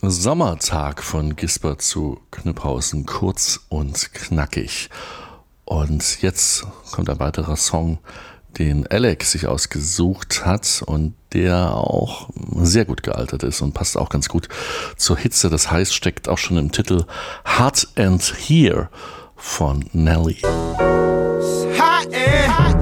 Sommertag von Gisbert zu Kniphausen, kurz und knackig. Und jetzt kommt ein weiterer Song, den Alex sich ausgesucht hat und der auch sehr gut gealtert ist und passt auch ganz gut zur Hitze. Das heißt, steckt auch schon im Titel Hot and Here von Nelly. Hot and